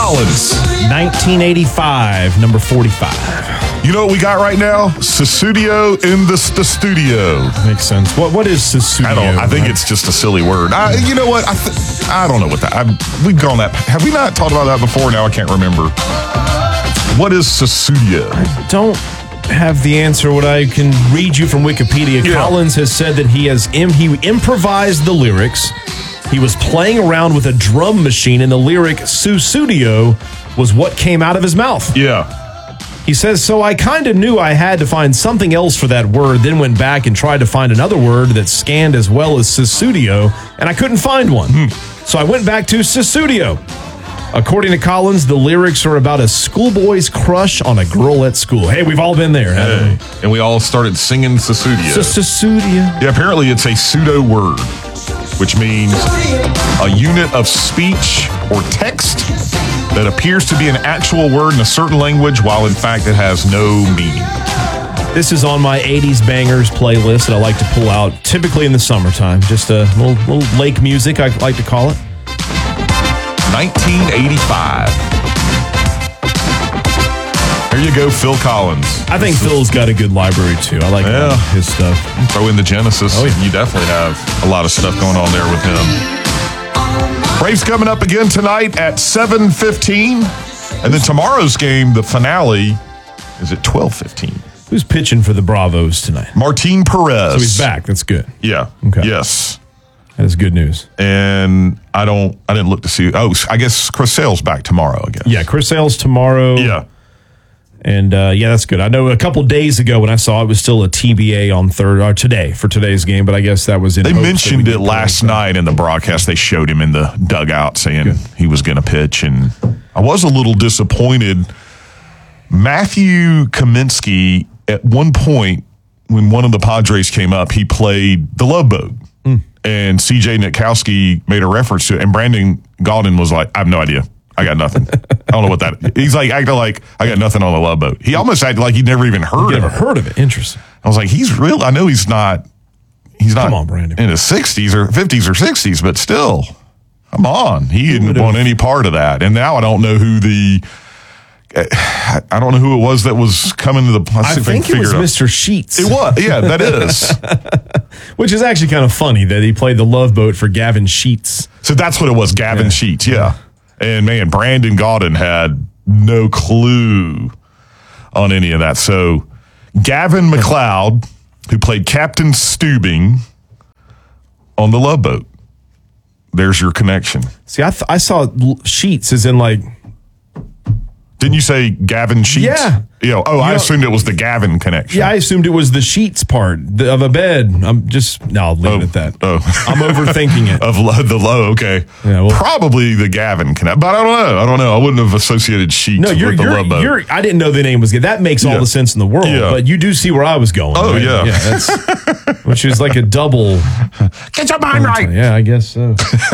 Collins. 1985, number 45. You know what we got right now? Sussudio in the studio. Makes sense. What is Sussudio? I think it's just a silly word. You know what? I don't know what that. We've gone that. Have we not talked about that before? Now I can't remember. What is Sussudio? I don't have the answer. What I can read you from Wikipedia. Yeah. Collins has said that he improvised the lyrics. He was playing around with a drum machine, and the lyric Sussudio was what came out of his mouth. Yeah. He says, so I kind of knew I had to find something else for that word, then went back and tried to find another word that scanned as well as Sussudio, and I couldn't find one. So I went back to Sussudio. According to Collins, the lyrics are about a schoolboy's crush on a girl at school. Hey, we've all been there, haven't we? And we all started singing Sussudio. Sussudio. Yeah, apparently it's a pseudo word, which means a unit of speech or text that appears to be an actual word in a certain language, while in fact it has no meaning. This is on my 80s bangers playlist that I like to pull out, typically in the summertime. Just a little lake music, I like to call it. 1985. There you go, Phil Collins. I think Phil's got a good library, too. I like his stuff. Throw in the Genesis. Oh, yeah. You definitely have a lot of stuff going on there with him. Braves coming up again tonight at 7:15. And then tomorrow's game, the finale, is at 12:15. Who's pitching for the Bravos tonight? Martin Perez. So he's back. That's good. Yeah. Okay. Yes. That is good news. And I didn't look to see. Oh, I guess Chris Sale's back tomorrow, I guess. Yeah, Chris Sale's tomorrow. Yeah. And that's good. I know a couple days ago when I saw it was still a TBA on today for today's game, but I guess that was in. They mentioned it last night in the broadcast. They showed him in the dugout saying he was going to pitch, and I was a little disappointed. Matthew Kaminsky, at one point when one of the Padres came up, he played the Love Boat, and C.J. Nitkowski made a reference to it, and Brandon Gaudin was like, "I have no idea. I got nothing. I don't know what that is." He's like acting like I got nothing on the Love Boat. He almost acted like he'd never even heard of it. Never heard of it. Interesting. I was like, he's real. I know he's not Come on, Brandon. in his 60s or 50s or 60s, but still, come on. He didn't want any part of that. And now I don't know who it was that was coming to the. I think it was Mr. Sheets. It was. Yeah, that is. Which is actually kind of funny that he played the Love Boat for Gavin Sheets. So that's what it was, Gavin Sheets. Yeah. And man, Brandon Gaudin had no clue on any of that. So Gavin McLeod, who played Captain Steubing on the Love Boat. There's your connection. See, I saw Sheets as in like. Didn't you say Gavin Sheets? Yeah. I assumed it was the Gavin connection. Yeah, I assumed it was the sheets part of a bed. I'll leave it at that. I'm overthinking it. Okay. Yeah, well, probably the Gavin connection, but I don't know. I wouldn't have associated Sheets with the Love Boat. I didn't know the name was good. That makes all the sense in the world, but you do see where I was going. Oh, right? yeah. Which is like a double. Get your mind right. Yeah, I guess so.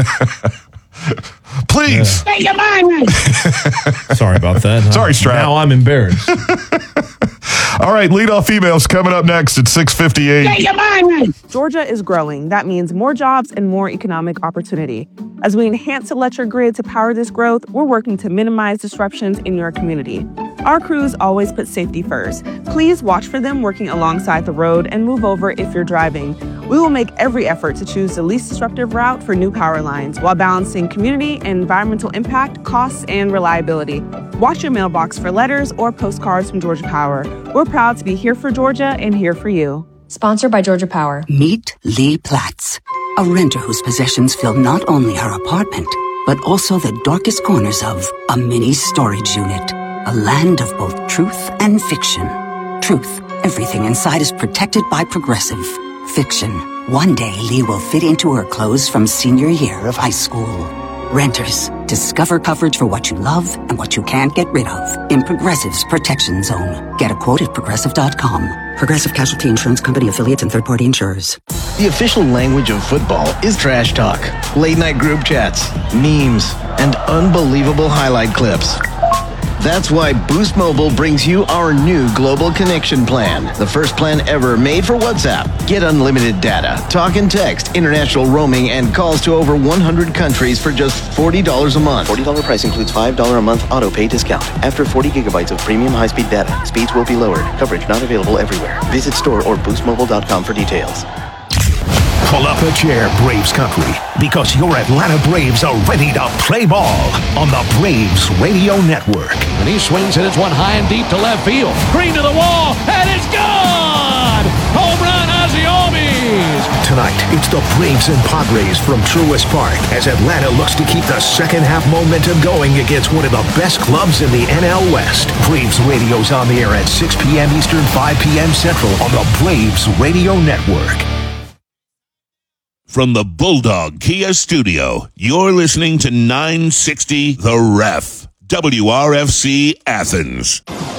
Please. Get your mind right. Sorry about that. Sorry, Strap. Now I'm embarrassed. All right, leadoff females coming up next at 6:58. Get your mind right. Georgia is growing. That means more jobs and more economic opportunity. As we enhance electric grid to power this growth, we're working to minimize disruptions in your community. Our crews always put safety first. Please watch for them working alongside the road and move over if you're driving. We will make every effort to choose the least disruptive route for new power lines while balancing community and environmental impact, costs, and reliability. Watch your mailbox for letters or postcards from Georgia Power. We're proud to be here for Georgia and here for you. Sponsored by Georgia Power. Meet Lee Platts, a renter whose possessions fill not only her apartment, but also the darkest corners of a mini storage unit. A land of both truth and fiction. Truth, everything inside is protected by Progressive. Fiction, one day Lee will fit into her clothes from senior year of high school. Renters, discover coverage for what you love and what you can't get rid of in Progressive's Protection Zone. Get a quote at Progressive.com. Progressive Casualty Insurance Company, affiliates, and third-party insurers. The official language of football is trash talk, late-night group chats, memes, and unbelievable highlight clips. That's why Boost Mobile brings you our new Global Connection plan, the first plan ever made for WhatsApp. Get unlimited data, talk and text, international roaming, and calls to over 100 countries for just $40 a month. $40 price includes $5 a month auto pay discount. After 40 gigabytes of premium high-speed data, speeds will be lowered. Coverage not available everywhere. Visit store or boostmobile.com for details. Pull up a chair, Braves country, because your Atlanta Braves are ready to play ball on the Braves Radio Network. And he swings it. It's one high and deep to left field. Green to the wall, and it's gone! Home run, Ozzie Albies! Tonight, it's the Braves and Padres from Truist Park as Atlanta looks to keep the second half momentum going against one of the best clubs in the NL West. Braves Radio's on the air at 6 p.m. Eastern, 5 p.m. Central on the Braves Radio Network. From the Bulldog Kia Studio, you're listening to 960 The Ref, WRFC Athens.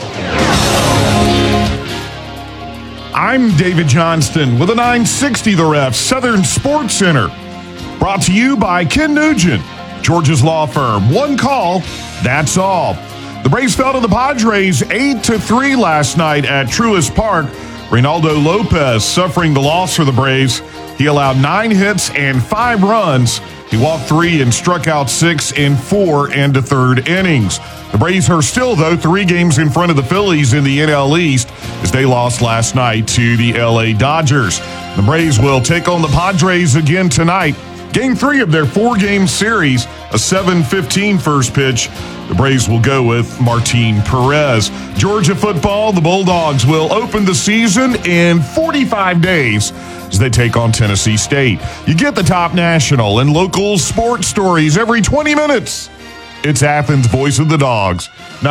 I'm David Johnston with a 960 The Ref Southern Sports Center. Brought to you by Ken Nugent, George's law firm. One call, that's all. The Braves fell to the Padres 8-3 last night at Truist Park. Reynaldo Lopez suffering the loss for the Braves. He allowed 9 hits and 5 runs. He walked 3 and struck out 6 in 4 and a third innings. The Braves are still, though, 3 games in front of the Phillies in the NL East as they lost last night to the LA Dodgers. The Braves will take on the Padres again tonight. Game 3 of their 4-game series, a 7:15 first pitch. The Braves will go with Martin Perez. Georgia football, the Bulldogs will open the season in 45 days as they take on Tennessee State. You get the top national and local sports stories every 20 minutes. It's Athens' Voice of the Dogs,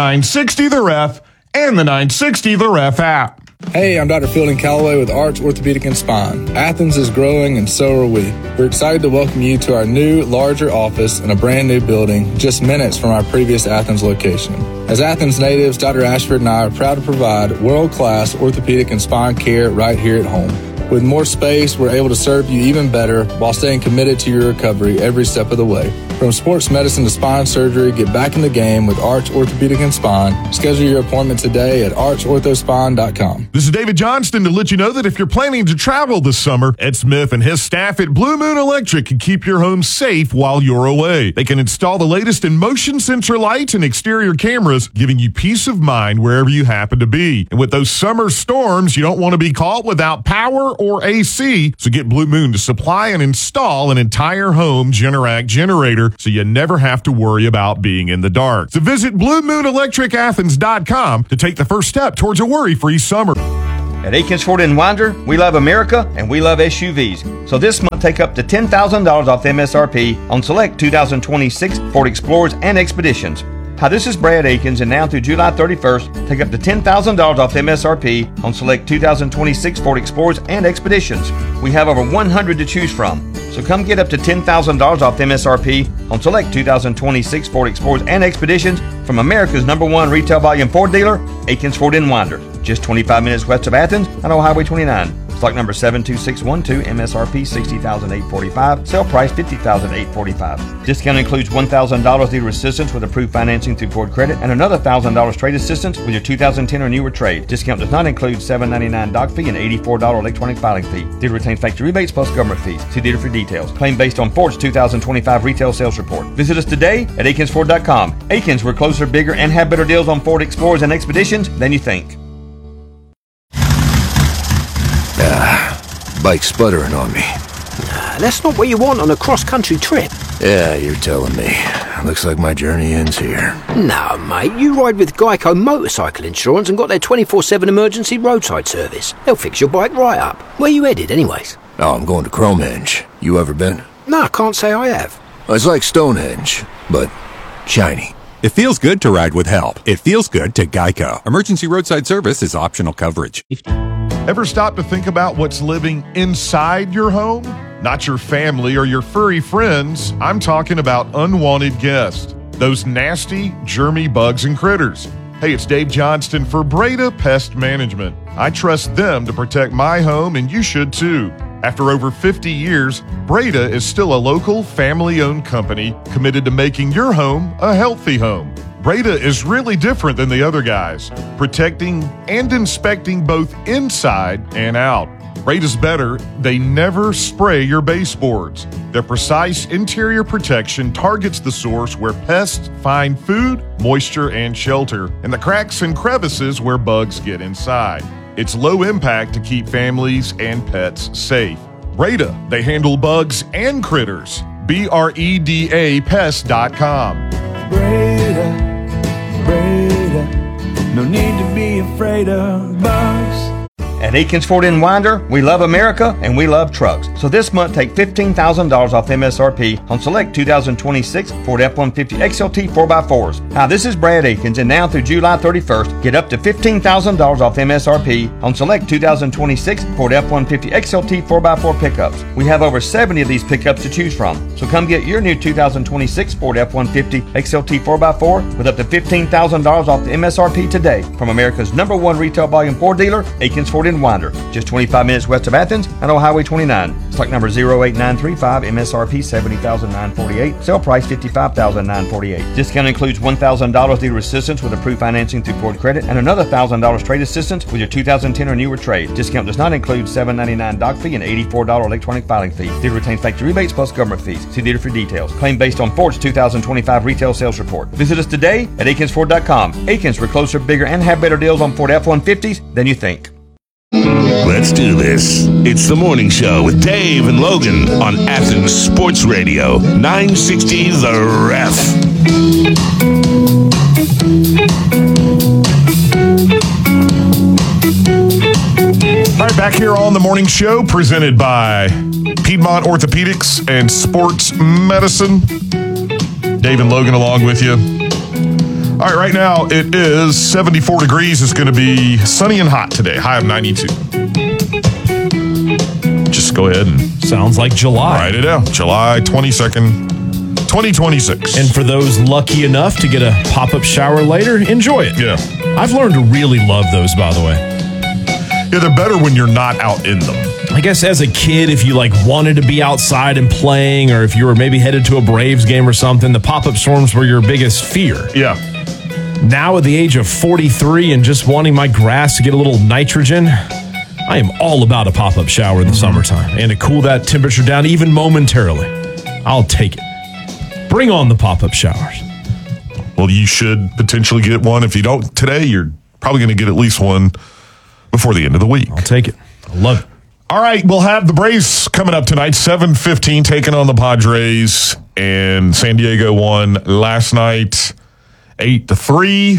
960 The Ref, and the 960 The Ref app. Hey, I'm Dr. Fielding Calloway with Arch Orthopedic and Spine. Athens is growing and so are we. We're excited to welcome you to our new, larger office in a brand new building just minutes from our previous Athens location. As Athens natives, Dr. Ashford and I are proud to provide world-class orthopedic and spine care right here at home. With more space, we're able to serve you even better while staying committed to your recovery every step of the way. From sports medicine to spine surgery, get back in the game with Arch Orthopedic and Spine. Schedule your appointment today at archorthospine.com. This is David Johnston to let you know that if you're planning to travel this summer, Ed Smith and his staff at Blue Moon Electric can keep your home safe while you're away. They can install the latest in motion sensor lights and exterior cameras, giving you peace of mind wherever you happen to be. And with those summer storms, you don't want to be caught without power or AC, so get Blue Moon to supply and install an entire home Generac generator so you never have to worry about being in the dark. So visit BlueMoonElectricAthens.com to take the first step towards a worry-free summer. At Akins Ford in Winder, we love America and we love SUVs. So this month, take up to $10,000 off MSRP on select 2026 Ford Explorers and Expeditions. Hi, this is Brad Akins, and now through July 31st, take up to $10,000 off MSRP on select 2026 Ford Explorers and Expeditions. We have over 100 to choose from. So come get up to $10,000 off MSRP on select 2026 Ford Explorers and Expeditions from America's #1 retail volume Ford dealer, Akins Ford in Winder. Just 25 minutes west of Athens on Old Highway 29. Stock number 72612, MSRP $60,845, sale price $50,845. Discount includes $1,000 dealer assistance with approved financing through Ford Credit and another $1,000 trade assistance with your 2010 or newer trade. Discount does not include $7.99 doc fee and $84 electronic filing fee. Dealer retains factory rebates plus government fees. See dealer for details. Claim based on Ford's 2025 retail sales report. Visit us today at AkinsFord.com. Akins, we're closer, bigger, and have better deals on Ford Explorers and Expeditions than you think. Bike's sputtering on me. That's not what you want on a cross-country trip. Yeah, you're telling me. Looks like my journey ends here. No, mate, you ride with Geico Motorcycle Insurance and got their 24/7 emergency roadside service. They'll fix your bike right up. Where you headed, anyways? Oh, I'm going to Cromenge. You ever been? No, I can't say I have. It's like Stonehenge, but shiny. It feels good to ride with help. It feels good to Geico. Emergency roadside service is optional coverage. Ever stop to think about what's living inside your home? Not your family or your furry friends. I'm talking about unwanted guests. Those nasty, germy bugs and critters. Hey, it's Dave Johnston for Breda Pest Management. I trust them to protect my home, and you should too. After over 50 years, Breda is still a local, family-owned company committed to making your home a healthy home. Breda is really different than the other guys, protecting and inspecting both inside and out. Breda's better. They never spray your baseboards. Their precise interior protection targets the source where pests find food, moisture, and shelter, and the cracks and crevices where bugs get inside. It's low impact to keep families and pets safe. Breda, they handle bugs and critters. BREDA Pest.com. Breda, no need to be afraid of bugs. At Aikens Ford in Winder, we love America and we love trucks. So this month, take $15,000 off MSRP on select 2026 Ford F-150 XLT 4x4s. Hi, this is Brad Aikens, and now through July 31st, get up to $15,000 off MSRP on select 2026 Ford F-150 XLT 4x4 pickups. We have over 70 of these pickups to choose from. So come get your new 2026 Ford F-150 XLT 4x4 with up to $15,000 off the MSRP today from America's #1 retail volume Ford dealer, Aikens Ford in Winder, just 25 minutes west of Athens and on Highway 29. Stock number 08935, MSRP $70,948, sale price $55,948. Discount includes $1,000 dealer assistance with approved financing through Ford Credit and another $1,000 trade assistance with your 2010 or newer trade. Discount does not include $7.99 doc fee and $84 electronic filing fee. Dealer retains factory rebates plus government fees. See dealer for details. Claim based on Ford's 2025 retail sales report. Visit us today at AkinsFord.com. Akins, we're closer, bigger, and have better deals on Ford F-150s than you think. Let's do this. It's the morning show with Dave and Logan on Athens Sports Radio, 960 The Ref. All right, back here on the morning show, presented by Piedmont Orthopedics and Sports Medicine. Dave and Logan along with you. All right, right now it is 74 degrees. It's going to be sunny and hot today. High of 92. Just go ahead and... Sounds like July. Write it down. July 22nd, 2026. And for those lucky enough to get a pop-up shower later, enjoy it. Yeah. I've learned to really love those, by the way. Yeah, they're better when you're not out in them. I guess as a kid, if you wanted to be outside and playing, or if you were maybe headed to a Braves game or something, the pop-up storms were your biggest fear. Yeah. Now at the age of 43 and just wanting my grass to get a little nitrogen, I am all about a pop-up shower in the summertime. And to cool that temperature down even momentarily, I'll take it. Bring on the pop-up showers. Well, you should potentially get one. If you don't today, you're probably going to get at least one before the end of the week. I'll take it. I love it. All right, we'll have the Braves coming up tonight, 7:15, taking on the Padres. And San Diego won last night 8-3.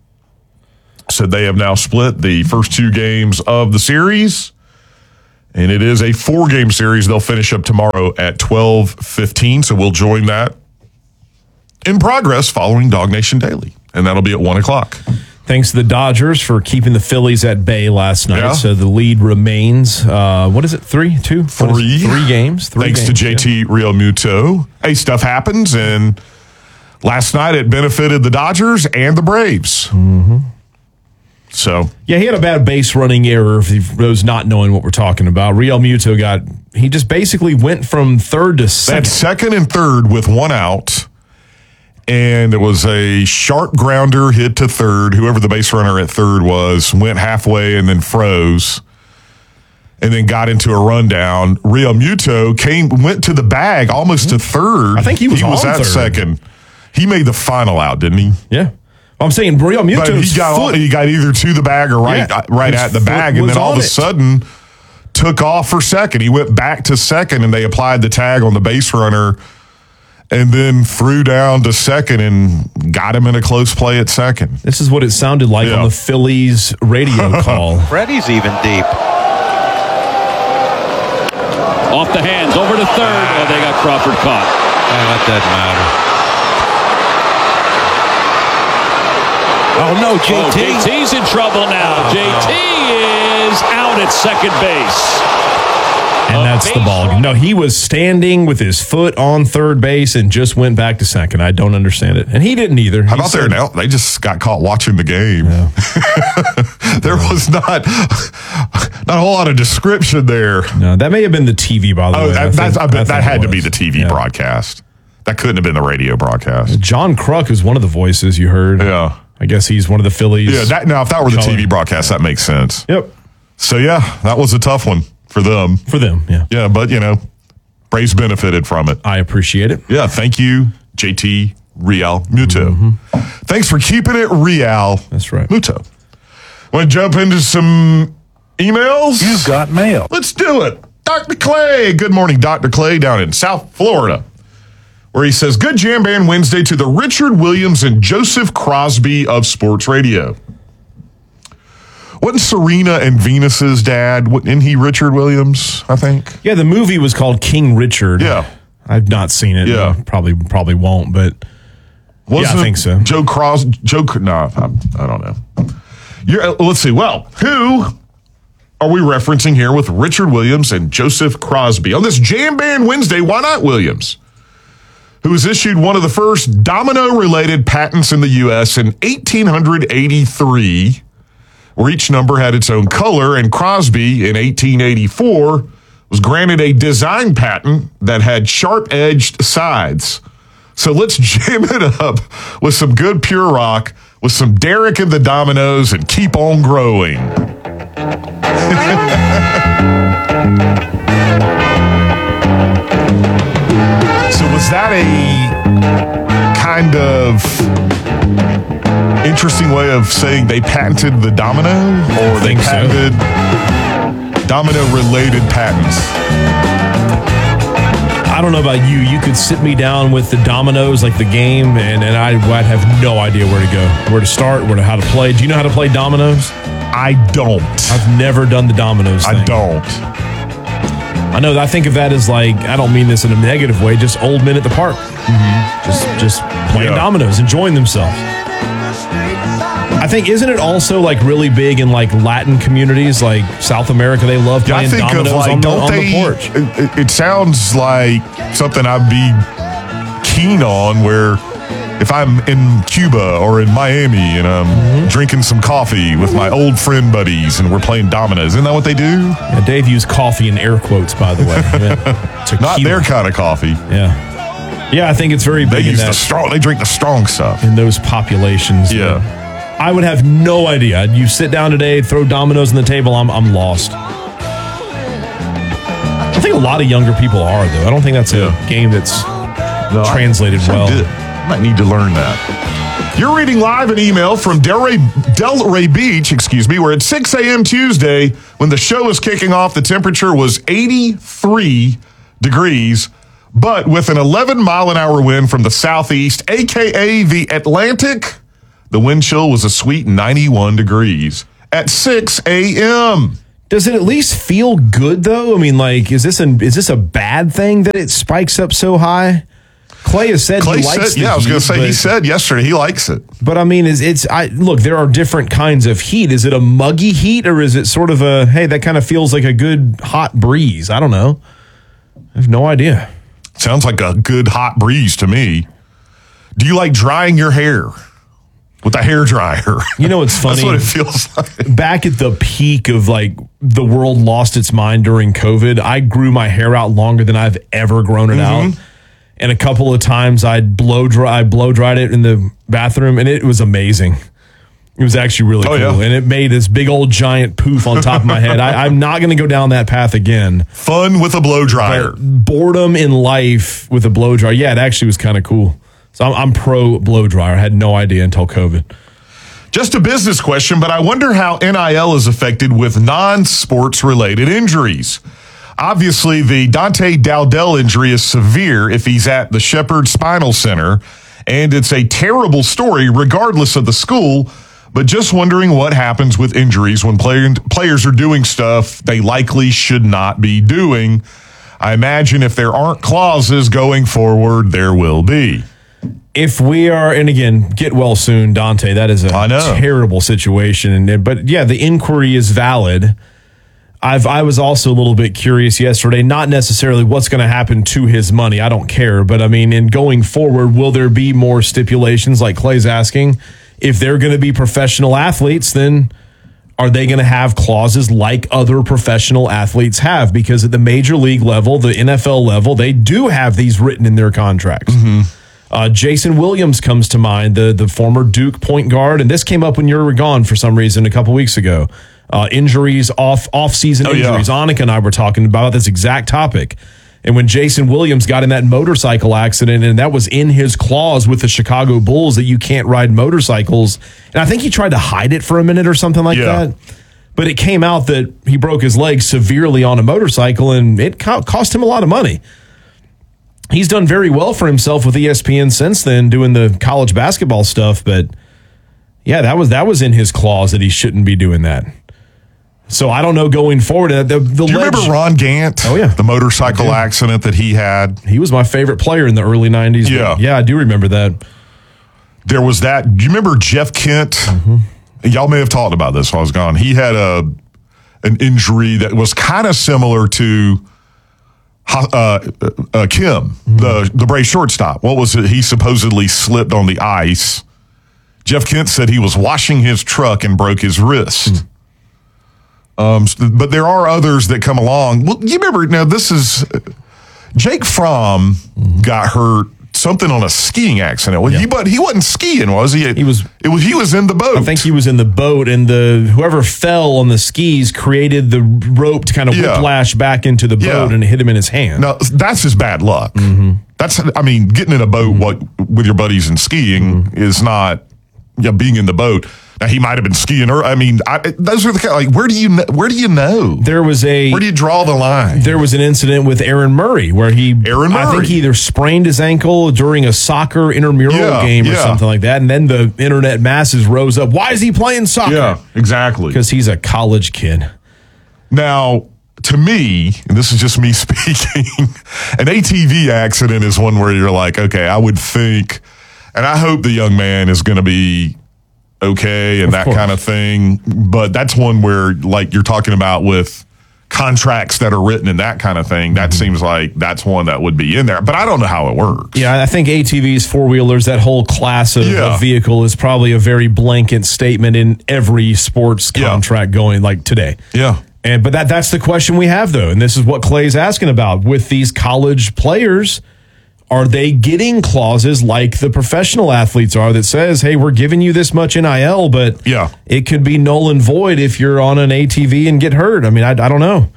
So they have now split the first two games of the series. And it is a 4-game series. They'll finish up tomorrow at 12:15. So we'll join that in progress following Dog Nation Daily. And that'll be at 1 o'clock. Thanks to the Dodgers for keeping the Phillies at bay last night. Yeah. So the lead remains, what is it, 3, 2? 3. 3 games. Thanks to JT Realmuto. Hey, stuff happens, and last night it benefited the Dodgers and the Braves. Mm-hmm. So yeah, he had a bad base running error for those not knowing what we're talking about. Realmuto he just basically went from third to second. That's second and third with one out. And it was a sharp grounder hit to third. Whoever the base runner at third was went halfway and then froze and then got into a rundown. Realmuto went to the bag almost to third. I think he was at third. second. He made the final out, didn't he? Yeah. I'm saying Realmuto's he got either to the bag or right at the bag, and then all of a sudden took off for second. He went back to second, and they applied the tag on the base runner and then threw down to second and got him in a close play at second. This is what it sounded like on the Phillies radio call. Freddie's even deep. Off the hands, over to third. Oh, they got Crawford caught. That doesn't matter. Oh, no, JT's in trouble now. JT is out at second base. And that's the ball game. No, he was standing with his foot on third base and just went back to second. I don't understand it. And he didn't either. How about there now? They just got caught watching the game. Yeah. There was not a whole lot of description there. No, that may have been the TV, by the way. I bet that had to be the TV broadcast. That couldn't have been the radio broadcast. John Kruk is one of the voices you heard. Yeah. I guess he's one of the Phillies. Yeah, now if that were the TV broadcast, that makes sense. Yep. So, yeah, that was a tough one for them. Yeah. Yeah, but, Braves benefited from it. I appreciate it. Yeah, thank you, JT Real Muto. Thanks for keeping it real. That's right. Muto. Want to jump into some emails? You've got mail. Let's do it. Dr. Clay. Good morning, Dr. Clay, down in South Florida, where he says, good Jam Band Wednesday to the Richard Williams and Joseph Crosby of sports radio. Wasn't Serena and Venus's dad, isn't he Richard Williams, I think? Yeah, the movie was called King Richard. Yeah. I've not seen it. Yeah. Probably won't, but I think so. I don't know. Let's see. Well, who are we referencing here with Richard Williams and Joseph Crosby? On this Jam Band Wednesday, why not Williams? Who was issued one of the first domino-related patents in the U.S. in 1883, where each number had its own color, and Crosby in 1884 was granted a design patent that had sharp-edged sides. So let's jam it up with some good pure rock, with some Derek and the Dominoes, and keep on growing. So was that a kind of interesting way of saying they patented the domino? Or they patented domino-related patents? I don't know about you. You could sit me down with the dominoes, like the game, and I'd have no idea where to go, where to start, how to play. Do you know how to play dominoes? I don't. I've never done the dominoes thing. I don't. I know. I think of that as like, I don't mean this in a negative way, just old men at the park. Just playing dominoes, enjoying themselves. I think, isn't it also like really big in like Latin communities, like South America? They love playing dominoes on the porch. It sounds like something I'd be keen on, where if I'm in Cuba or in Miami and I'm drinking some coffee with my old friend buddies and we're playing dominoes. Isn't that what they do? Yeah, Dave used coffee in air quotes, by the way. Not their kind of coffee. Yeah, I think it's very big. They use the strong. They drink the strong stuff in those populations. Yeah. I would have no idea. You sit down today, throw dominoes on the table, I'm lost. I think a lot of younger people are, though. I don't think that's a game that's translated well. I might need to learn that. You're reading live an email from Delray Beach, where at 6 a.m. Tuesday, when the show was kicking off, the temperature was 83 degrees, but with an 11-mile-an-hour wind from the southeast, a.k.a. the Atlantic, the wind chill was a sweet 91 degrees at 6 a.m. Does it at least feel good, though? I mean, like, is this a bad thing that it spikes up so high? Clay has said he likes the heat. I was going to say, he said yesterday he likes it. But, I mean, look, there are different kinds of heat. Is it a muggy heat, or is it sort of hey, that kind of feels like a good hot breeze? I don't know. I have no idea. Sounds like a good hot breeze to me. Do you like drying your hair with a hair dryer? You know, it's funny. That's what it feels like. Back at the peak of like the world lost its mind during COVID, I grew my hair out longer than I've ever grown it out. And a couple of times I blow dried it in the bathroom, and it was amazing. It was actually really cool. Yeah. And it made this big old giant poof on top of my head. I'm not going to go down that path again. Fun with a blow dryer. Boredom in life with a blow dryer. Yeah, it actually was kind of cool. So I'm pro blow dryer. I had no idea until COVID. Just a business question, but I wonder how NIL is affected with non-sports related injuries. Obviously, the Dante Dowdell injury is severe if he's at the Shepherd Spinal Center, and it's a terrible story regardless of the school, but just wondering what happens with injuries when players are doing stuff they likely should not be doing. I imagine if there aren't clauses going forward, there will be. If we are, and again, get well soon, Dante. That is a terrible situation. But yeah, the inquiry is valid. I was also a little bit curious yesterday, not necessarily what's going to happen to his money. I don't care. But I mean, in going forward, will there be more stipulations like Clay's asking? If they're going to be professional athletes, then are they going to have clauses like other professional athletes have? Because at the major league level, the NFL level, they do have these written in their contracts. Jason Williams comes to mind, the former Duke point guard, and this came up when you were gone for some reason a couple weeks ago. Injuries, off-season injuries. Annika and I were talking about this exact topic. And when Jason Williams got in that motorcycle accident, and that was in his clause with the Chicago Bulls that you can't ride motorcycles, and I think he tried to hide it for a minute or something like that. But it came out that he broke his leg severely on a motorcycle, and it cost him a lot of money. He's done very well for himself with ESPN since then, doing the college basketball stuff. But yeah, that was in his clause that he shouldn't be doing that. So I don't know going forward. Do you remember Ron Gant? Oh, yeah. The motorcycle accident that he had? He was my favorite player in the early 90s. Yeah. Yeah, I do remember that. There was that. Do you remember Jeff Kent? Y'all may have talked about this while I was gone. He had an injury that was kind of similar to Kim, the Braves shortstop. What was it? He supposedly slipped on the ice. Jeff Kent said he was washing his truck and broke his wrist. But there are others that come along. Well, you remember, now this is, Jake Fromm got hurt, something on a skiing accident. Well, but he wasn't skiing, was he? He was in the boat. I think he was in the boat, and whoever fell on the skis created the rope to kind of whiplash back into the boat and hit him in his hand. Now, that's just bad luck. That's, I mean, getting in a boat with your buddies and skiing is not being in the boat. Now, he might have been skiing. Those are the kind of, where do you know? Where do you draw the line? There was an incident with Aaron Murray where I think he either sprained his ankle during a soccer intramural game or something like that, and then the internet masses rose up. Why is he playing soccer? Yeah, exactly. Because he's a college kid. Now, to me, and this is just me speaking, an ATV accident is one where you're like, okay, I would think, and I hope the young man is going to be okay and that kind of thing. But that's one where, like you're talking about with contracts that are written and that kind of thing, that seems like that's one that would be in there. But I don't know how it works. Yeah, I think ATVs, four-wheelers, that whole class of vehicle is probably a very blanket statement in every sports contract going like today. Yeah. But that's the question we have, though. And this is what Clay's asking about. With these college players, are they getting clauses like the professional athletes are that says, hey, we're giving you this much NIL, but it could be null and void if you're on an ATV and get hurt? I mean, I don't know.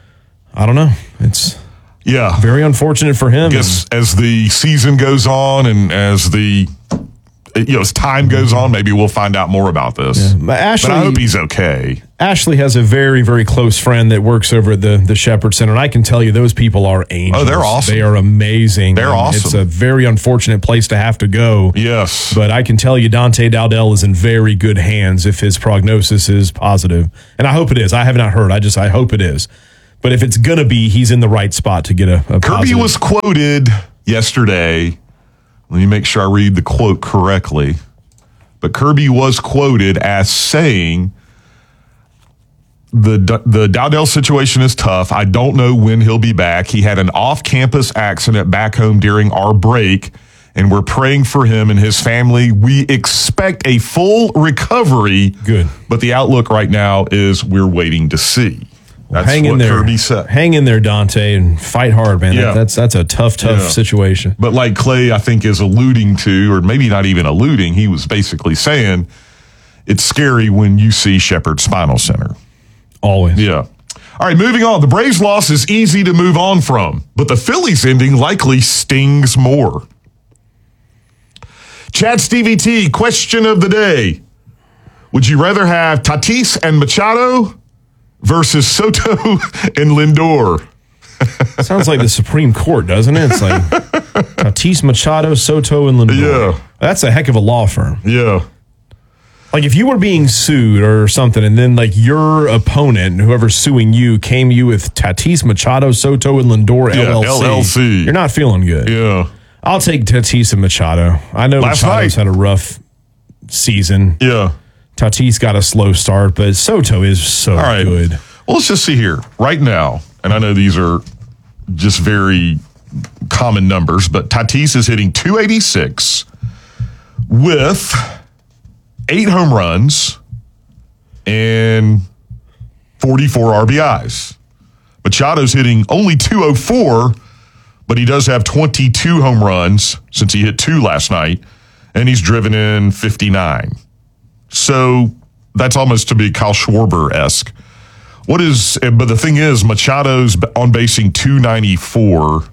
It's very unfortunate for him. I guess as the season goes on and as time goes on, maybe we'll find out more about this. Yeah. But I hope he's okay. Ashley has a very, very close friend that works over at the Shepherd Center, and I can tell you those people are angels. Oh, they're awesome. They are amazing. They're awesome. It's a very unfortunate place to have to go. Yes. But I can tell you Dante Dowdell is in very good hands if his prognosis is positive. And I hope it is. I have not heard. I hope it is. But if it's going to be, he's in the right spot to get a Kirby positive. was quoted yesterday. Let me make sure I read the quote correctly. But Kirby was quoted as saying, the Dowdell situation is tough. I don't know when he'll be back. He had an off-campus accident back home during our break, and we're praying for him and his family. We expect a full recovery. Good. But the outlook right now is we're waiting to see. That's hang in what there. Kirby said. Hang in there, Dante, and fight hard, man. Yeah. That's a tough situation. But like Clay, I think, is alluding to, or maybe not even alluding, he was basically saying it's scary when you see Shepherd Spinal Center. Always. Yeah. All right, moving on. The Braves loss is easy to move on from, but the Phillies ending likely stings more. Chad Stevie T, question of the day. Would you rather have Tatis and Machado versus Soto and Lindor? Sounds like the Supreme Court, doesn't it? It's like Tatis, Machado, Soto, and Lindor. Yeah. That's a heck of a law firm. Yeah. Like if you were being sued or something, and then like your opponent, whoever's suing you, came you with Tatis, Machado, Soto, and Lindor LLC. You're not feeling good. Yeah. I'll take Tatis and Machado. I know Machado's had a rough season. Yeah. Tatis got a slow start, but Soto is so good. Well, let's just see here. Right now, and I know these are just very common numbers, but Tatis is hitting .286 with 8 home runs, and 44 RBIs. Machado's hitting only 204, but he does have 22 home runs since he hit 2 last night, and he's driven in 59. So that's almost to be Kyle Schwarber-esque. But the thing is, Machado's on basing 294.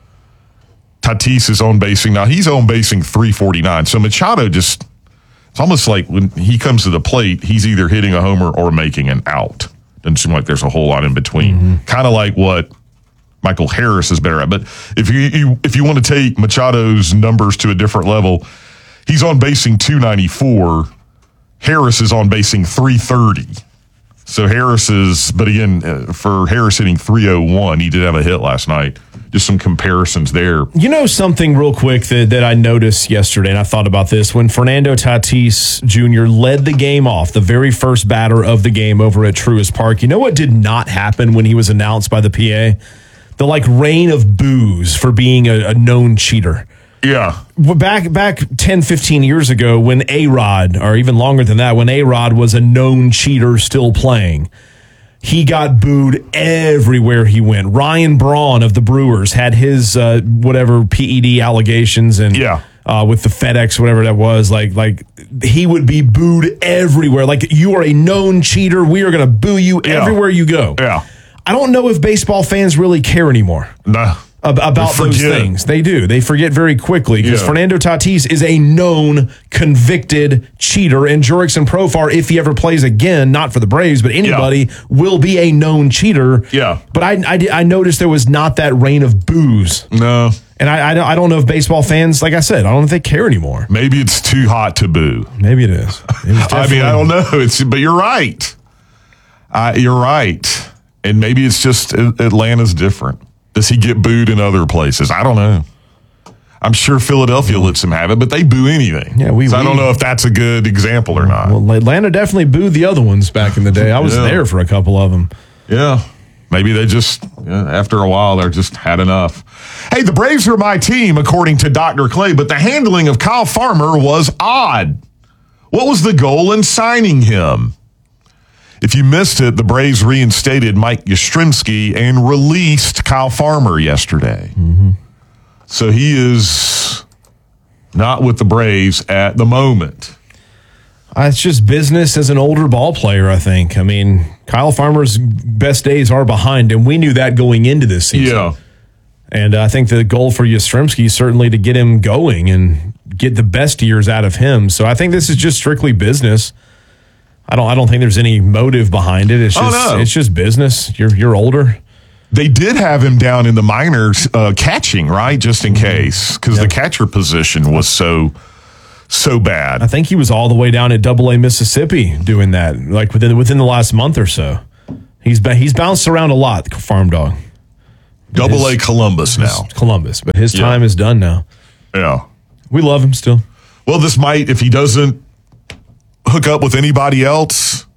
Tatis is on basing. Now, he's on basing 349. So Machado it's almost like when he comes to the plate, he's either hitting a homer or making an out. Doesn't seem like there's a whole lot in between. Mm-hmm. Kind of like what Michael Harris is better at. But if you want to take Machado's numbers to a different level, he's on basing 294. Harris is on basing 330. So but again, for Harris hitting 301, he did have a hit last night. Just some comparisons there. You know something real quick that I noticed yesterday, and I thought about this, when Fernando Tatis Jr. led the game off, the very first batter of the game over at Truist Park. You know what did not happen when he was announced by the PA? The rain of boos for being a known cheater. Yeah. Back 10, 15 years ago when A-Rod, or even longer than that, when A-Rod was a known cheater still playing, he got booed everywhere he went. Ryan Braun of the Brewers had his PED allegations and with the FedEx, whatever that was, like he would be booed everywhere. Like, you are a known cheater. We are going to boo you everywhere you go. Yeah. I don't know if baseball fans really care anymore. No. About those things. They do. They forget very quickly because Fernando Tatis is a known convicted cheater, and Jurickson Profar, if he ever plays again, not for the Braves, but anybody, will be a known cheater. Yeah. But I noticed there was not that rain of boos. No. And I don't know if baseball fans, like I said, I don't know if they care anymore. Maybe it's too hot to boo. Maybe it is. I don't know. But you're right. You're right. And maybe it's just Atlanta's different. Does he get booed in other places? I don't know. I'm sure Philadelphia lets him have it, but they boo anything. Yeah, I don't know if that's a good example or not. Well, Atlanta definitely booed the other ones back in the day. I was there for a couple of them. Yeah. Maybe they just, after a while, they're just had enough. Hey, the Braves are my team, according to Dr. Clay, but the handling of Kyle Farmer was odd. What was the goal in signing him? If you missed it, the Braves reinstated Mike Yastrzemski and released Kyle Farmer yesterday. Mm-hmm. So he is not with the Braves at the moment. It's just business as an older ball player, I think. I mean, Kyle Farmer's best days are behind him. We knew that going into this season. Yeah. And I think the goal for Yastrzemski is certainly to get him going and get the best years out of him. So I think this is just strictly business. I don't think there's any motive behind it. It's just business. You're older. They did have him down in the minors catching, right? Just in case, because the catcher position was so bad. I think he was all the way down at AA Mississippi doing that, like within the last month or so. He's bounced around a lot, Farm Dog. AA Columbus now. Columbus, but his time is done now. Yeah. We love him still. Well, this might, if he doesn't hook up with anybody else,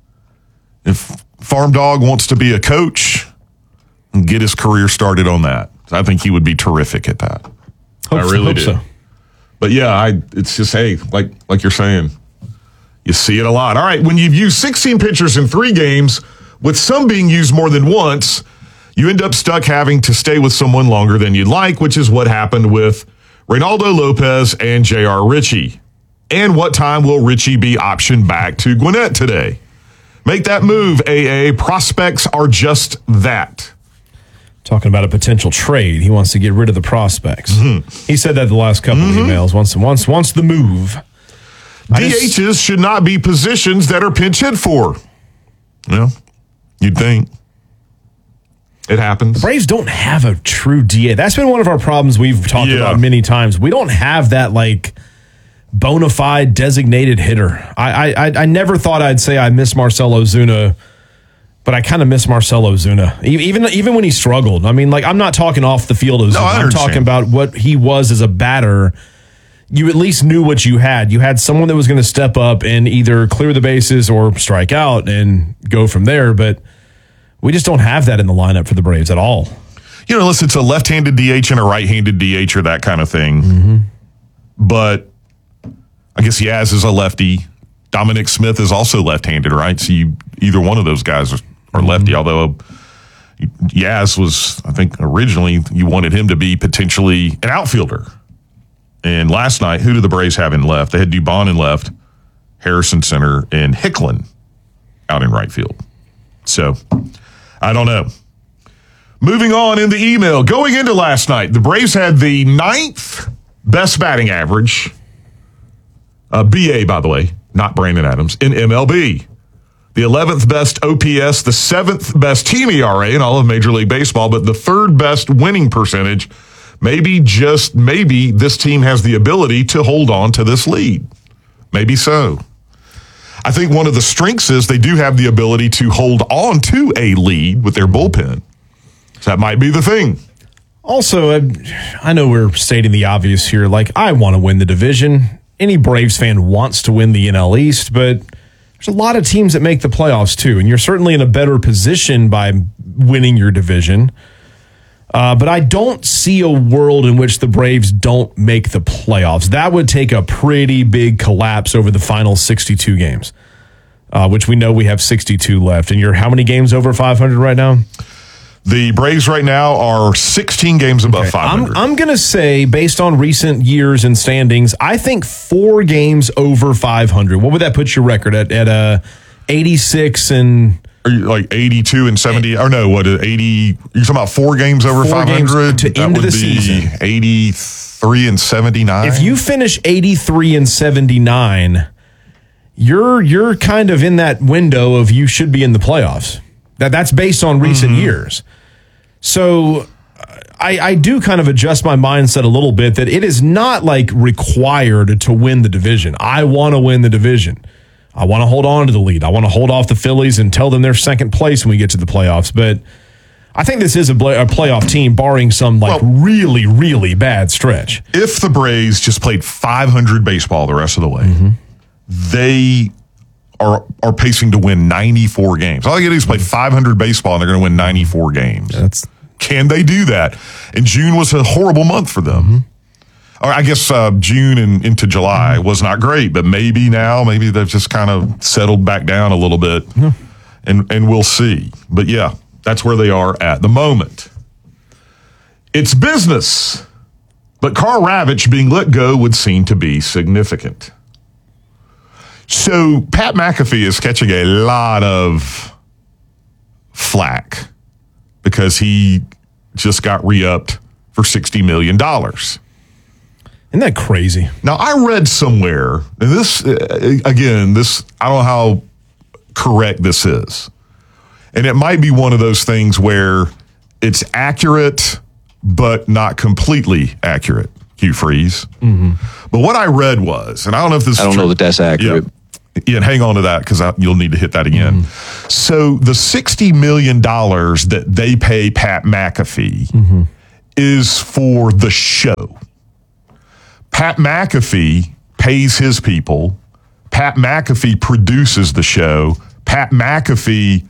if Farm Dog wants to be a coach and get his career started on that, I think he would be terrific at that. I really do. So. But it's just, hey, like you're saying, you see it a lot. All right, when you've used 16 pitchers in 3 games, with some being used more than once, you end up stuck having to stay with someone longer than you'd like, which is what happened with Reynaldo Lopez and J.R. Ritchie. And what time will Ritchie be optioned back to Gwinnett today? Make that move, AA. Prospects are just that. Talking about a potential trade. He wants to get rid of the prospects. Mm-hmm. He said that the last couple of emails. Wants the move. DHs should not be positions that are pinch hit for. You'd think. It happens. The Braves don't have a true DH. That's been one of our problems we've talked about many times. We don't have that, bona fide designated hitter. I never thought I'd say I miss Marcell Ozuna, but I kind of miss Marcell Ozuna. Even when he struggled. I mean, I'm not talking off the field Ozuna. No, I'm talking about what he was as a batter. You at least knew what you had. You had someone that was going to step up and either clear the bases or strike out and go from there, but we just don't have that in the lineup for the Braves at all. Unless it's a left-handed DH and a right-handed DH or that kind of thing. Mm-hmm. But I guess Yaz is a lefty. Dominic Smith is also left-handed, right? So either one of those guys are lefty, although Yaz was, I think, originally you wanted him to be potentially an outfielder. And last night, who did the Braves have in left? They had Dubon in left, Harrison center, and Hicklin out in right field. So, I don't know. Moving on in the email. Going into last night, the Braves had the 9th best batting average. BA, by the way, not Brandon Adams, in MLB. The 11th best OPS, the 7th best team ERA in all of Major League Baseball, but the 3rd best winning percentage. Maybe, just maybe, this team has the ability to hold on to this lead. Maybe so. I think one of the strengths is they do have the ability to hold on to a lead with their bullpen. So that might be the thing. Also, I know we're stating the obvious here. Like, I want to win the division. Any Braves fan wants to win the NL East, but there's a lot of teams that make the playoffs too, and you're certainly in a better position by winning your division. But I don't see a world in which the Braves don't make the playoffs. That would take a pretty big collapse over the final 62 games, which we know we have 62 left. And you're how many games over 500 right now? The Braves right now are 16 games above 500. I'm going to say, based on recent years and standings, I think 4 games over 500. What would that put your record at 86 and... Are you like 82 and 70? Or no, what, 80? You're talking about 4 games over 500? To end the season. 83 and 79? If you finish 83 and 79, you're kind of in that window of you should be in the playoffs. That's based on recent years. So I do kind of adjust my mindset a little bit that it is not like required to win the division. I want to win the division. I want to hold on to the lead. I want to hold off the Phillies and tell them they're second place when we get to the playoffs. But I think this is a playoff team, barring some really, really bad stretch. If the Braves just played 500 baseball the rest of the way, they are pacing to win 94 games. All they got to do is play 500 baseball, and they're going to win 94 games. Can they do that? And June was a horrible month for them. Or I guess June and into July was not great, but maybe they've just kind of settled back down a little bit, and we'll see. But yeah, that's where they are at the moment. It's business, but Carl Ravitch being let go would seem to be significant. So Pat McAfee is catching a lot of flack because he just got re-upped for $60 million. Isn't that crazy? Now, I read somewhere, and this, again, I don't know how correct this is. And it might be one of those things where it's accurate, but not completely accurate, Hugh Freeze. But what I read was, and I don't know if this is true. I don't know that that's accurate. Yeah, and hang on to that because you'll need to hit that again. So the $60 million that they pay Pat McAfee is for the show. Pat McAfee pays his people. Pat McAfee produces the show. Pat McAfee,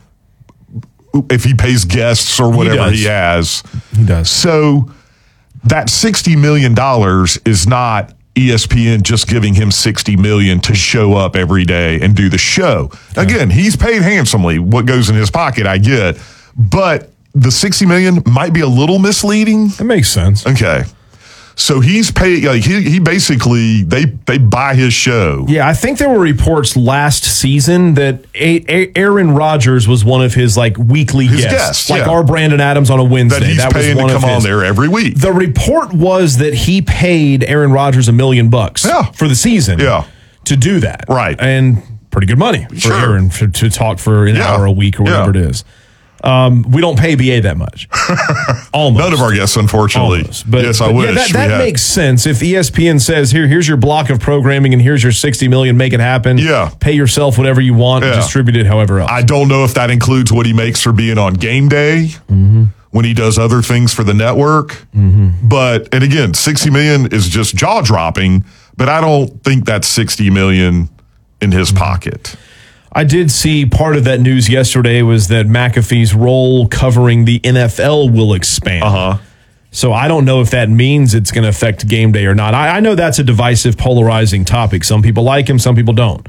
if he pays guests or whatever he has. He does. So that $60 million is not ESPN just giving him $60 million to show up every day and do the show. Again, he's paid handsomely. What goes in his pocket, I get. But the $60 million might be a little misleading. That makes sense. Okay. So he's paid, like he basically, they buy his show. Yeah, I think there were reports last season that Aaron Rodgers was one of his weekly guests. Like our Brandon Adams on a Wednesday. That he's paying to come on there every week. The report was that he paid Aaron Rodgers $1 million for the season to do that. Right. And pretty good money for Aaron to talk for an hour a week or whatever it is. We don't pay BA that much. Almost. None of our guests, unfortunately. But, yes, I wish. That makes sense. If ESPN says, here's your block of programming and here's your $60 million, make it happen. Yeah. Pay yourself whatever you want and distribute it however else. I don't know if that includes what he makes for being on game day when he does other things for the network. But, and again, $60 million is just jaw dropping, but I don't think that's $60 million in his pocket. I did see part of that news yesterday was that McAfee's role covering the NFL will expand. So I don't know if that means it's going to affect game day or not. I know that's a divisive, polarizing topic. Some people like him, some people don't.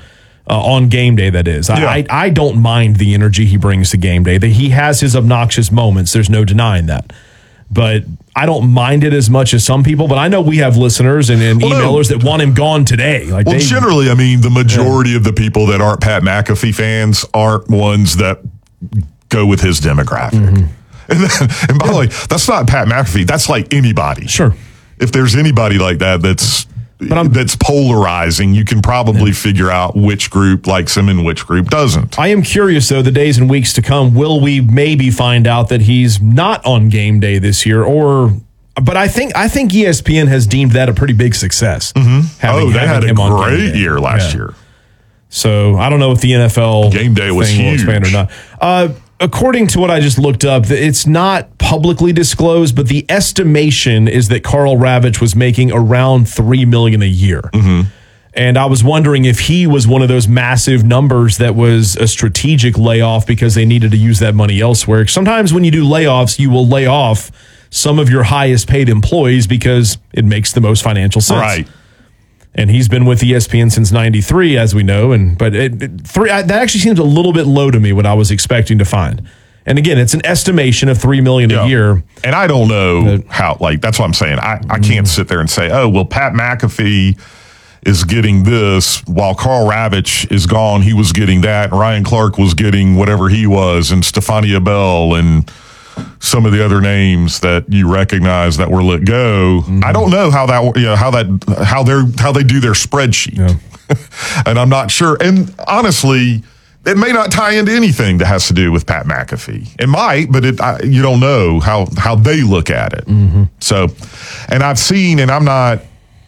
on game day, that is. Yeah. I don't mind the energy he brings to game day. He has his obnoxious moments. There's no denying that. But I don't mind it as much as some people. But I know we have listeners and emailers that want him gone today. Generally, I mean, the majority of the people that aren't Pat McAfee fans aren't ones that go with his demographic. Mm-hmm. And by the way, that's not Pat McAfee. That's like anybody. Sure. If there's anybody like that that's polarizing, you can probably figure out which group likes him and which group doesn't. I am curious, though, the days and weeks to come, will we maybe find out that he's not on game day this year? But I think ESPN has deemed that a pretty big success. Mm-hmm. They had a great year last year. So I don't know if the NFL game day was thing will huge expand or not. According to what I just looked up, it's not publicly disclosed, but the estimation is that Karl Ravech was making around $3 million a year. Mm-hmm. And I was wondering if he was one of those massive numbers that was a strategic layoff because they needed to use that money elsewhere. Sometimes when you do layoffs, you will lay off some of your highest paid employees because it makes the most financial sense. Right. And he's been with ESPN since '93, as we know. But that actually seems a little bit low to me, what I was expecting to find. And again, it's an estimation of $3 million a year. And I don't know how, that's what I'm saying. I can't sit there and say, oh, well, Pat McAfee is getting this while Karl Ravech is gone. He was getting that. And Ryan Clark was getting whatever he was, and Stefania Bell and some of the other names that you recognize that were let go. Mm-hmm. I don't know how they do their spreadsheet. Yeah. And I'm not sure. And honestly, it may not tie into anything that has to do with Pat McAfee. It might, but you don't know how they look at it. Mm-hmm. So, and I've seen, and I'm not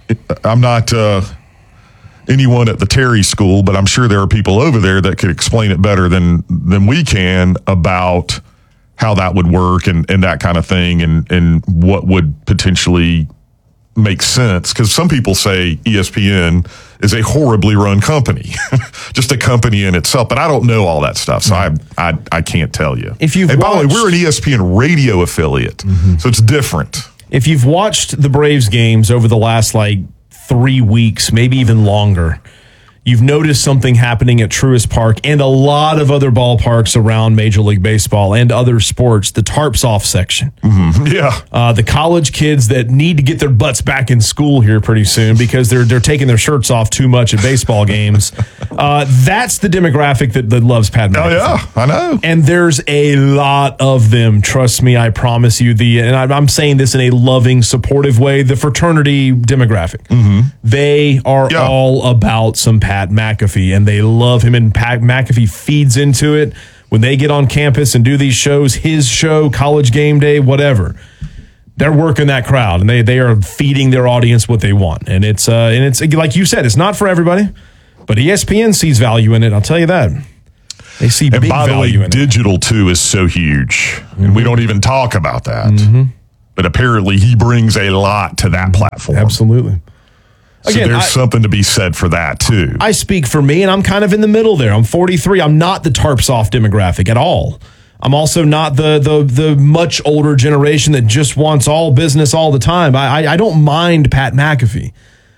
anyone at the Terry School, but I'm sure there are people over there that could explain it better than we can about how that would work and that kind of thing and what would potentially make sense. Because some people say ESPN is a horribly run company, just a company in itself. But I don't know all that stuff, so I can't tell you. By the way, we're an ESPN radio affiliate, so it's different. If you've watched the Braves games over the last 3 weeks, maybe even longer, you've noticed something happening at Truist Park and a lot of other ballparks around Major League Baseball and other sports, the tarps off section. Mm-hmm. Yeah. The college kids that need to get their butts back in school here pretty soon because they're taking their shirts off too much at baseball games. That's the demographic that loves Pat McAfee. Oh, yeah, I know. And there's a lot of them. Trust me, I promise you. And I'm saying this in a loving, supportive way, the fraternity demographic. Mm-hmm. They are all about some Pat McAfee, and they love him, and Pat McAfee feeds into it when they get on campus and do these shows, his show, College Game Day, whatever. They're working that crowd, and they are feeding their audience what they want. And it's like you said, it's not for everybody, but ESPN sees value in it. I'll tell you that. They see big value in it. Digital too is so huge, and we don't even talk about that. Mm-hmm. But apparently, he brings a lot to that platform. Absolutely. Again, so there's something to be said for that, too. I speak for me, and I'm kind of in the middle there. I'm 43. I'm not the tarps off demographic at all. I'm also not the much older generation that just wants all business all the time. I don't mind Pat McAfee.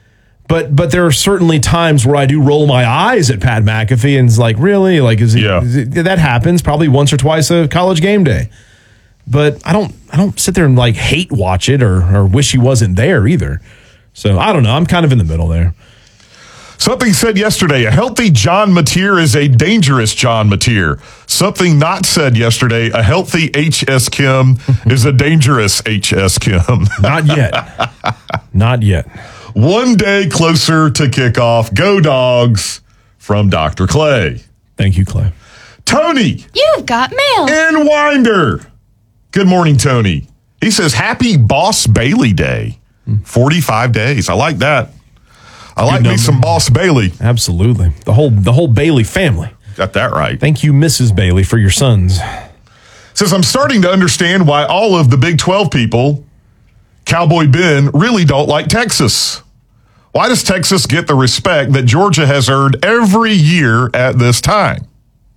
But there are certainly times where I do roll my eyes at Pat McAfee and it's like, really? Is it, that happens probably once or twice a College Game Day. But I don't sit there and hate watch it or wish he wasn't there either. So, I don't know. I'm kind of in the middle there. Something said yesterday, a healthy John Mateer is a dangerous John Mateer. Something not said yesterday, a healthy H.S. Kim is a dangerous H.S. Kim. Not yet. Not yet. One day closer to kickoff. Go Dogs from Dr. Clay. Thank you, Clay. Tony. You've got mail. In Winder. Good morning, Tony. He says, happy Boss Bailey Day. 45 days. I like that. I like me some Boss Bailey. Absolutely. The whole Bailey family. Got that right. Thank you, Mrs. Bailey, for your sons. Says, I'm starting to understand why all of the Big 12 people, Cowboy Ben, really don't like Texas. Why does Texas get the respect that Georgia has earned every year at this time?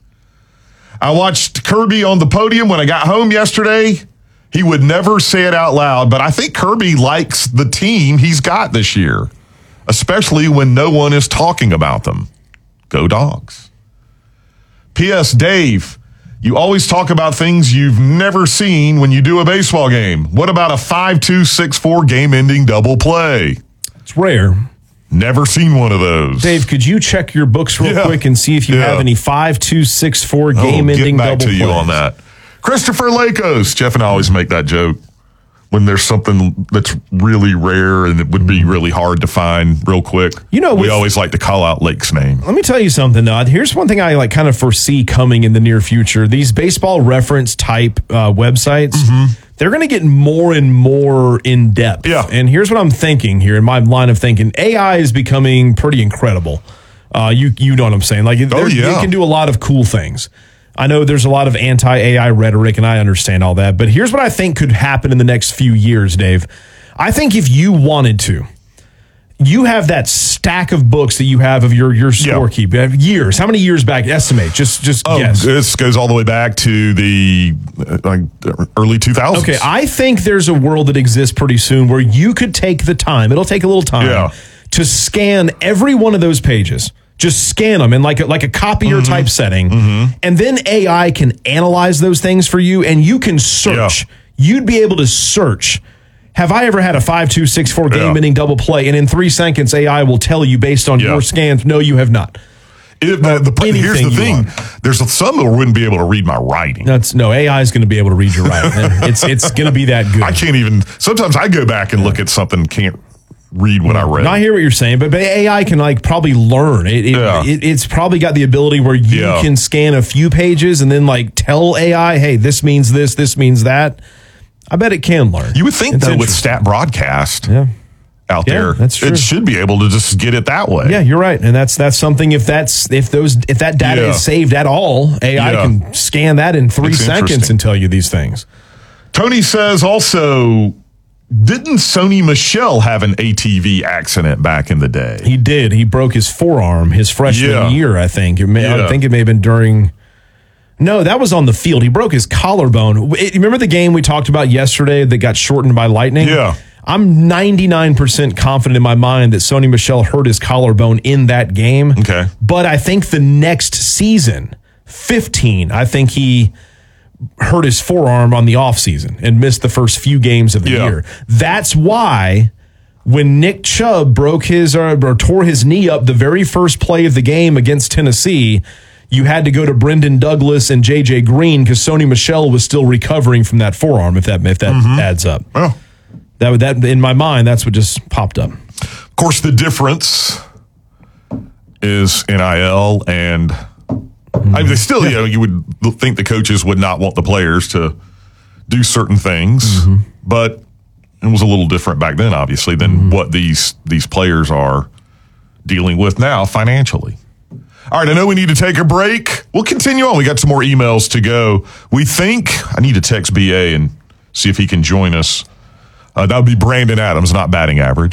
I watched Kirby on the podium when I got home yesterday. He would never say it out loud, but I think Kirby likes the team he's got this year, especially when no one is talking about them. Go Dogs. P.S. Dave, you always talk about things you've never seen when you do a baseball game. What about a 5-2-6-4 game-ending double play? It's rare. Never seen one of those. Dave, could you check your books real quick and see if you have any 5-2-6-4 game-ending double plays? Get back to you on that. Christopher Lakos. Jeff and I always make that joke when there's something that's really rare and it would be really hard to find real quick. You know, we always like to call out Lake's name. Let me tell you something, though. Here's one thing I kind of foresee coming in the near future. These baseball reference type websites, they're going to get more and more in depth. Yeah. And here's what I'm thinking here in my line of thinking. AI is becoming pretty incredible. You know what I'm saying? Like, it can do a lot of cool things. I know there's a lot of anti-AI rhetoric, and I understand all that. But here's what I think could happen in the next few years, Dave. I think if you wanted to, you have that stack of books that you have of your scorekeep. Years. How many years back? Estimate. Just guess. This goes all the way back to the early 2000s. Okay, I think there's a world that exists pretty soon where you could take the time. It'll take a little time to scan every one of those pages. Just scan them in like a copier type setting, and then AI can analyze those things for you, and you can search. You'd be able to search. Have I ever had a 5-2-6-4 game-ending double play? And in 3 seconds, AI will tell you based on your scans. No, you have not. Here's the thing: there's some that wouldn't be able to read my writing. AI is going to be able to read your writing. It's going to be that good. I can't even. Sometimes I go back and look at something, can't read what I read. I hear what you're saying, but AI can probably learn. It's probably got the ability where you can scan a few pages and then tell AI, hey, this means this, this means that. I bet it can learn. You would think though with Stat Broadcast out there, that's true. It should be able to just get it that way. Yeah, you're right, and that's something. If that data is saved at all, AI can scan that in 3 seconds and tell you these things. Tony says also, didn't Sony Michel have an ATV accident back in the day? He did. He broke his forearm his freshman year, I think. I think it may have been during... No, that was on the field. He broke his collarbone. Remember the game we talked about yesterday that got shortened by lightning? Yeah. I'm 99% confident in my mind that Sony Michel hurt his collarbone in that game. Okay. But I think the next season, 15, I think he hurt his forearm on the offseason and missed the first few games of the year. That's why when Nick Chubb broke his or tore his knee up the very first play of the game against Tennessee, you had to go to Brendan Douglas and J.J. Green because Sony Michel was still recovering from that forearm, if that adds up. Well, that in my mind, that's what just popped up. Of course, the difference is NIL and... I mean, still, you would think the coaches would not want the players to do certain things, but it was a little different back then, obviously, than what these players are dealing with now financially. All right, I know we need to take a break. We'll continue on. We got some more emails to go. We think I need to text BA and see if he can join us. That would be Brandon Adams, not batting average.